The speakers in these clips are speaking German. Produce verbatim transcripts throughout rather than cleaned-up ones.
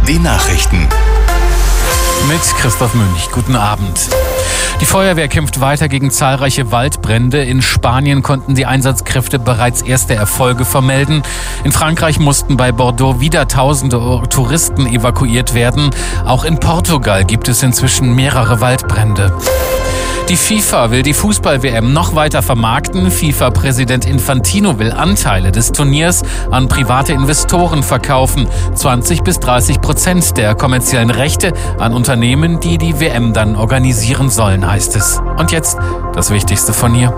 die Nachrichten. Mit Christoph Münch. Guten Abend. Die Feuerwehr kämpft weiter gegen zahlreiche Waldbrände. In Spanien konnten die Einsatzkräfte bereits erste Erfolge vermelden. In Frankreich mussten bei Bordeaux wieder tausende Touristen evakuiert werden. Auch in Portugal gibt es inzwischen mehrere Waldbrände. Die FIFA will die Fußball-W M noch weiter vermarkten. FIFA-Präsident Infantino will Anteile des Turniers an private Investoren verkaufen. zwanzig bis dreißig Prozent der kommerziellen Rechte an Unternehmen, die die W M dann organisieren sollen, heißt es. Und jetzt das Wichtigste von hier.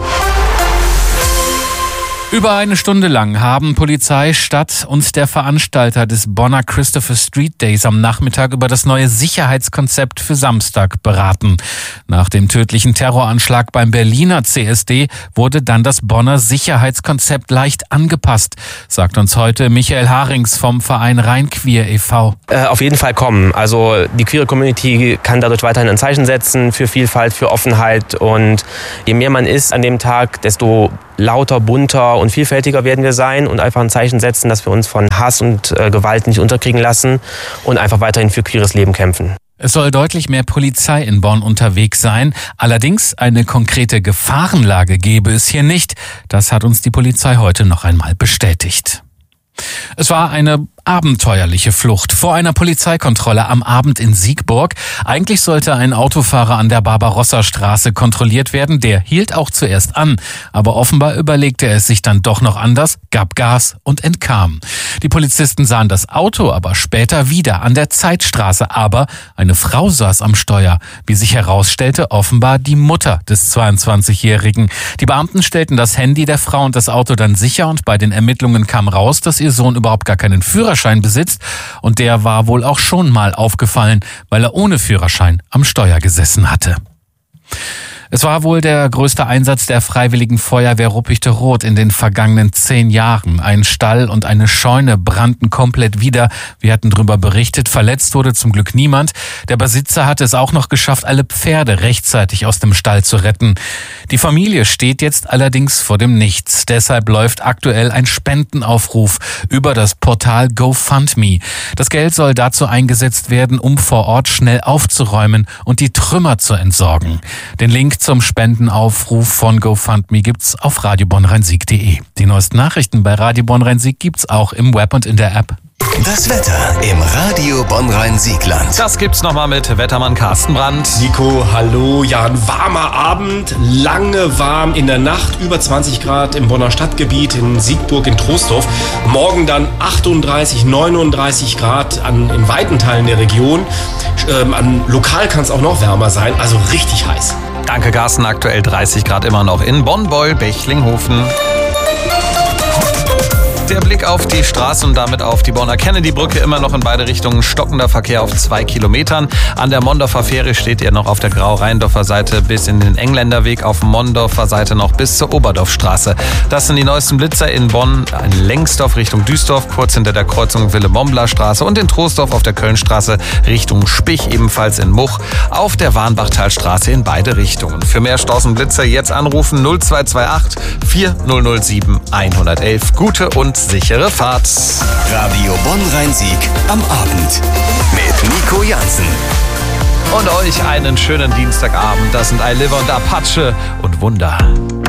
Über eine Stunde lang haben Polizei, Stadt und der Veranstalter des Bonner Christopher Street Days am Nachmittag über das neue Sicherheitskonzept für Samstag beraten. Nach dem tödlichen Terroranschlag beim Berliner C S D wurde dann das Bonner Sicherheitskonzept leicht angepasst, sagt uns heute Michael Harings vom Verein Rheinqueer e V Äh, auf jeden Fall kommen. Also die queere Community kann dadurch weiterhin ein Zeichen setzen für Vielfalt, für Offenheit, und je mehr man ist an dem Tag, desto lauter, bunter und vielfältiger werden wir sein und einfach ein Zeichen setzen, dass wir uns von Hass und äh, Gewalt nicht unterkriegen lassen und einfach weiterhin für queeres Leben kämpfen. Es soll deutlich mehr Polizei in Bonn unterwegs sein. Allerdings eine konkrete Gefahrenlage gebe es hier nicht. Das hat uns die Polizei heute noch einmal bestätigt. Es war eine abenteuerliche Flucht vor einer Polizeikontrolle am Abend in Siegburg. Eigentlich sollte ein Autofahrer an der Barbarossa-Straße kontrolliert werden. Der hielt auch zuerst an, aber offenbar überlegte er es sich dann doch noch anders, gab Gas und entkam. Die Polizisten sahen das Auto aber später wieder an der Zeitstraße. Aber eine Frau saß am Steuer, wie sich herausstellte, offenbar die Mutter des zweiundzwanzigjährigen. Die Beamten stellten das Handy der Frau und das Auto dann sicher, und bei den Ermittlungen kam raus, dass ihr Sohn überhaupt gar keinen Führerschein besitzt, und der war wohl auch schon mal aufgefallen, weil er ohne Führerschein am Steuer gesessen hatte. Es war wohl der größte Einsatz der Freiwilligen Feuerwehr Ruppichteroth in den vergangenen zehn Jahren. Ein Stall und eine Scheune brannten komplett wieder. Wir hatten darüber berichtet. Verletzt wurde zum Glück niemand. Der Besitzer hatte es auch noch geschafft, alle Pferde rechtzeitig aus dem Stall zu retten. Die Familie steht jetzt allerdings vor dem Nichts. Deshalb läuft aktuell ein Spendenaufruf über das Portal GoFundMe. Das Geld soll dazu eingesetzt werden, um vor Ort schnell aufzuräumen und die Trümmer zu entsorgen. Den Link zum Spendenaufruf von GoFundMe gibt's auf radio bonn rhein sieg punkt de. Die neuesten Nachrichten bei Radio Bonn Rhein-Sieg gibt's auch im Web und in der App. Das Wetter im Radio Bonn Rhein-Siegland. Das gibt's nochmal mit Wettermann Carsten Brandt. Nico, hallo. Ja, ein warmer Abend, lange warm in der Nacht, über zwanzig Grad im Bonner Stadtgebiet, in Siegburg, in Troisdorf. Morgen dann achtunddreißig, neununddreißig Grad an, in weiten Teilen der Region. Ähm, an, lokal kann es auch noch wärmer sein, also richtig heiß. Danke, Carsten. Aktuell dreißig Grad immer noch in Bonn, Beul, Bechlinghofen. Der Blick auf die Straße und damit auf die Bonner Kennedy-Brücke, immer noch in beide Richtungen stockender Verkehr auf zwei Kilometern. An der Mondorfer Fähre steht ihr noch auf der Grau-Rheindorfer Seite bis in den Engländerweg, auf Mondorfer Seite noch bis zur Oberdorfstraße. Das sind die neuesten Blitzer in Bonn, in Lengsdorf Richtung Duisdorf, kurz hinter der Kreuzung Wille-Mombler-Straße, und in Troisdorf auf der Kölnstraße Richtung Spich, ebenfalls in Much, auf der Warnbachtalstraße in beide Richtungen. Für mehr Staus und Blitzer jetzt anrufen null zwei zwei acht vier null null sieben eins eins eins. Gute und sichere Fahrt. Radio Bonn Rhein-Sieg am Abend mit Nico Jansen. Und euch einen schönen Dienstagabend. Das sind I Live und Apache und Wunder.